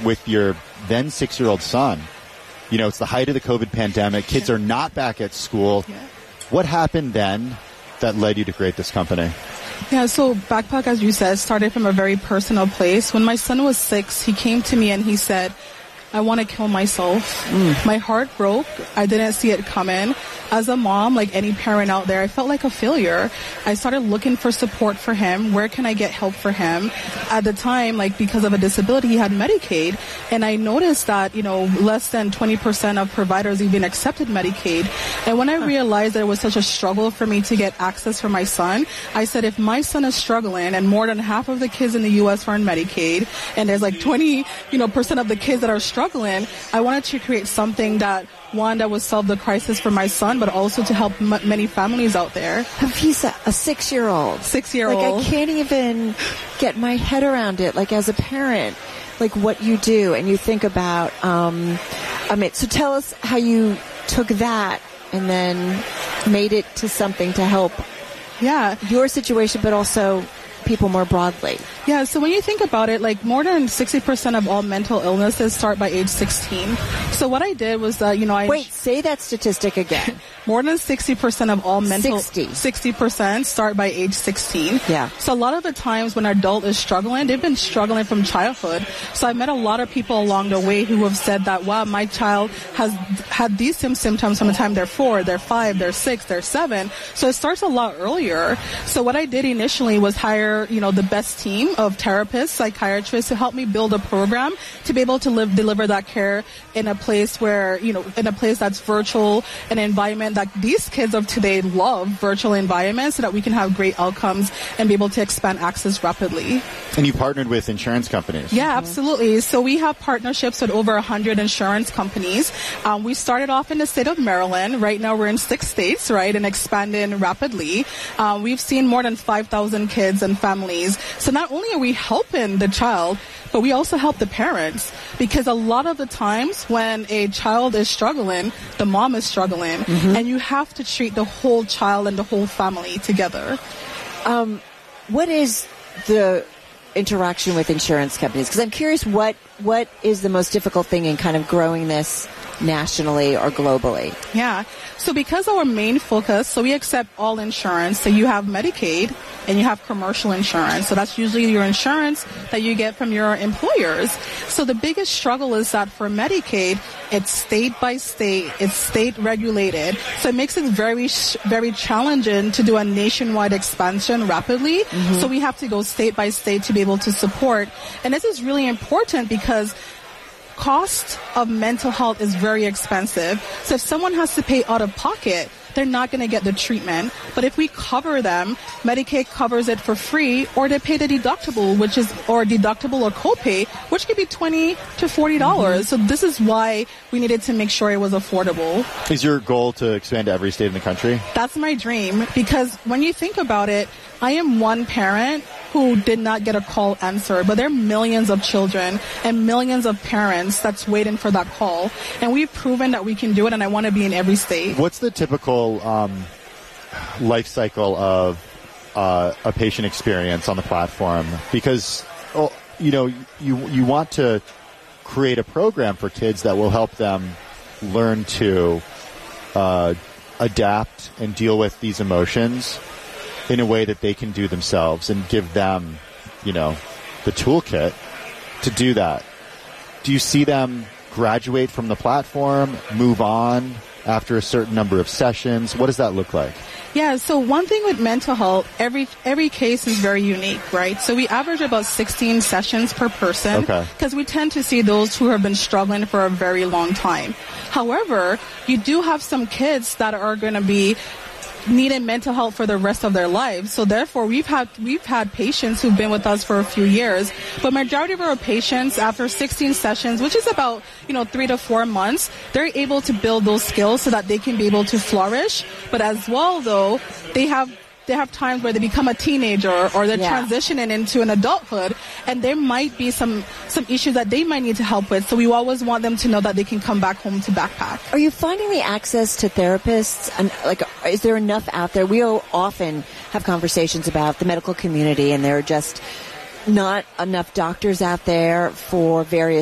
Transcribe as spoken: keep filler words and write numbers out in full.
with your then six-year-old son. You know, it's the height of the COVID pandemic. Kids yeah. are not back at school. Yeah. What happened then that led you to create this company? Yeah, so Backpack, as you said, started from a very personal place. When my son was six, he came to me and he said, I want to kill myself. Mm. My heart broke. I didn't see it coming. As a mom, like any parent out there, I felt like a failure. I started looking for support for him. Where can I get help for him? At the time, like because of a disability, he had Medicaid. And I noticed that, you know, less than twenty percent of providers even accepted Medicaid. And when I realized that it was such a struggle for me to get access for my son, I said, if my son is struggling and more than half of the kids in the U S are on Medicaid, and there's like twenty, you know, percent of the kids that are struggling, I wanted to create something that, one, that would solve the crisis for my son, but also to help m- many families out there. He's a, a six-year-old. Six-year-old. Like, I can't even get my head around it. Like, as a parent, like, what you do, and you think about, um, I mean, so tell us how you took that and then made it to something to help yeah. your situation, but also people more broadly. Yeah, so when you think about it, like more than sixty percent of all mental illnesses start by age sixteen. So what I did was, uh, you know, I... Wait, say that statistic again. More than sixty percent of all mental... sixty. sixty percent start by age sixteen. Yeah. So a lot of the times when an adult is struggling, they've been struggling from childhood. So I met a lot of people along the way who have said that, wow, my child has had these symptoms from the time they're four, they're five, they're six, they're seven. So it starts a lot earlier. So what I did initially was hire, you know, the best team of therapists, psychiatrists to help me build a program to be able to live, deliver that care in a place where, you know, in a place that's virtual, an environment that these kids of today love, virtual environments, so that we can have great outcomes and be able to expand access rapidly. And you partnered with insurance companies. Yeah, absolutely. So we have partnerships with over one hundred insurance companies. Um, we started off in the state of Maryland. Right now we're in six states, right, and expanding rapidly. Um, we've seen more than five thousand kids and families. So not only are we helping the child, but we also help the parents, because a lot of the times when a child is struggling, the mom is struggling, mm-hmm. and you have to treat the whole child and the whole family together. Um, what is the interaction with insurance companies? Because I'm curious, what what is the most difficult thing in kind of growing this nationally or globally? Yeah. So because our main focus, so we accept all insurance. So you have Medicaid and you have commercial insurance. So that's usually your insurance that you get from your employers. So the biggest struggle is that for Medicaid, it's state by state, it's state regulated. So it makes it very, very challenging to do a nationwide expansion rapidly. Mm-hmm. So we have to go state by state to be able to support. And this is really important because cost of mental health is very expensive. So if someone has to pay out of pocket, they're not going to get the treatment. But if we cover them, Medicaid covers it for free, or they pay the deductible, which is, or deductible or copay, which could be twenty to forty dollars. Mm-hmm. So this is why we needed to make sure it was affordable. Is your goal to expand to every state in the country? That's my dream, because when you think about it, I am one parent who did not get a call answered, but there are millions of children and millions of parents that's waiting for that call. And we've proven that we can do it, and I want to be in every state. What's the typical um, life cycle of uh, a patient experience on the platform? Because, oh, you know, you you want to create a program for kids that will help them learn to uh, adapt and deal with these emotions in a way that they can do themselves, and give them, you know, the toolkit to do that. Do you see them graduate from the platform, move on after a certain number of sessions? What does that look like? Yeah, so one thing with mental health, every every case is very unique, right? So we average about sixteen sessions per person, okay, because we tend to see those who have been struggling for a very long time. However, you do have some kids that are going to be needing mental health for the rest of their lives. So therefore, we've had we've had patients who've been with us for a few years, but majority of our patients, after sixteen sessions, which is about, you know, three to four months, they're able to build those skills so that they can be able to flourish. But as well, though, they have they have times where they become a teenager, or they're yeah. transitioning into an adulthood, and there might be some some issues that they might need to help with. So we always want them to know that they can come back home to Backpack. Are you finding the access to therapists, and like, is there enough out there? We often have conversations about the medical community, and there are just not enough doctors out there for various